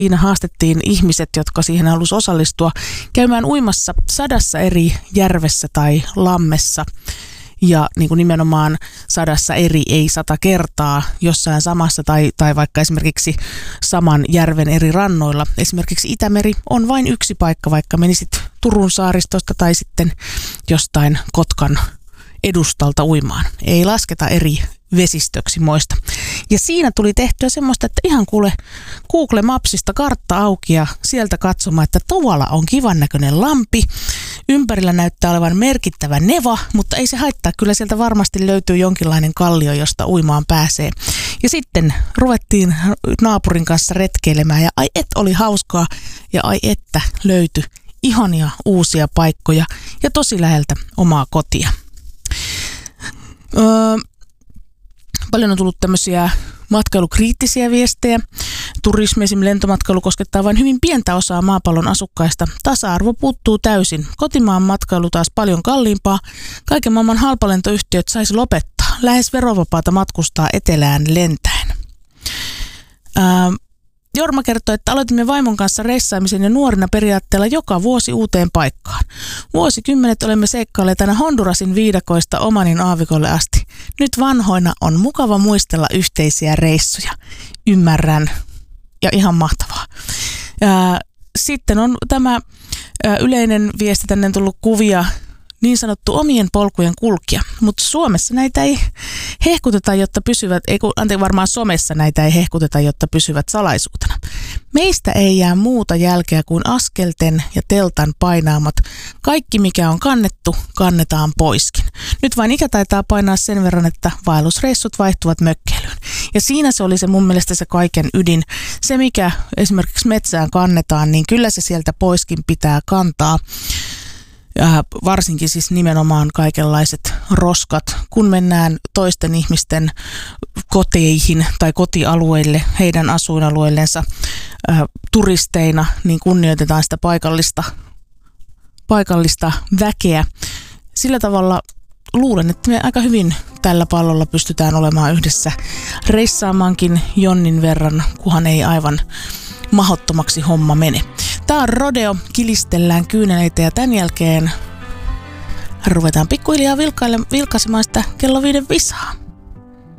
Siinä haastettiin ihmiset, jotka siihen halusi osallistua, käymään uimassa 100 eri järvessä tai lammessa. Ja niin kuin nimenomaan 100 eri, ei 100 kertaa jossain samassa tai vaikka esimerkiksi saman järven eri rannoilla. Esimerkiksi Itämeri on vain yksi paikka, vaikka menisit Turun saaristosta tai sitten jostain Kotkan edustalta uimaan. Ei lasketa eri vesistöksi moista. Ja siinä tuli tehtyä semmoista, että ihan kuule Google Mapsista kartta auki ja sieltä katsomaan, että tuolla on kivan näköinen lampi. Ympärillä näyttää olevan merkittävä neva, mutta ei se haittaa. Kyllä sieltä varmasti löytyy jonkinlainen kallio, josta uimaan pääsee. Ja sitten ruvettiin naapurin kanssa retkeilemään ja ai et oli hauskaa ja ai että löytyi ihania uusia paikkoja ja tosi läheltä omaa kotia. Paljon on tullut tämmöisiä matkailukriittisiä viestejä. Turismi, esimerkiksi lentomatkailu, koskettaa vain hyvin pientä osaa maapallon asukkaista. Tasa-arvo puuttuu täysin. Kotimaan matkailu taas paljon kalliimpaa. Kaiken maailman halpalentoyhtiöt saisi lopettaa. Lähes verovapaata matkustaa etelään lentäen. Jorma kertoi, että aloitimme vaimon kanssa reissaamisen ja nuorina periaatteella joka vuosi uuteen paikkaan. Vuosikymmenet olemme seikkailleet aina Hondurasin viidakoista Omanin aavikolle asti. Nyt vanhoina on mukava muistella yhteisiä reissuja. Ymmärrän. Ja ihan mahtavaa. Sitten on tämä yleinen viesti, tänne on tullut kuvia, niin sanottu omien polkujen kulkija, mutta Suomessa näitä ei hehkuteta, jotta pysyvät, varmaan somessa näitä ei hehkuteta, jotta pysyvät salaisuutena. Meistä ei jää muuta jälkeä kuin askelten ja teltan painaamat. Kaikki mikä on kannettu, kannetaan poiskin. Nyt vain ikä taitaa painaa sen verran, että vaellusreissut vaihtuvat mökkeilyyn. Ja siinä se oli se mun mielestä se kaiken ydin. Se mikä esimerkiksi metsään kannetaan, niin kyllä se sieltä poiskin pitää kantaa. Varsinkin siis nimenomaan kaikenlaiset roskat, kun mennään toisten ihmisten koteihin tai kotialueille, heidän asuinalueillensa turisteina, niin kunnioitetaan sitä paikallista väkeä. Sillä tavalla luulen, että me aika hyvin tällä pallolla pystytään olemaan yhdessä reissaamaankin jonnin verran, kunhan ei aivan mahdottomaksi homma mene. Tää on Rodeo, kilistellään kyyneleitä ja tämän jälkeen ruvetaan pikkuhiljaa vilkaisemaan sitä kello 5 visaa.